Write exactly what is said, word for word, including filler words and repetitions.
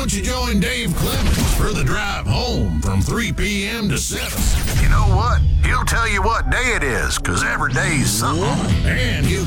don't you join Dave Clemens for the drive home from three p.m. to seven? You know what? He'll tell you what day it is, because every day's something. And you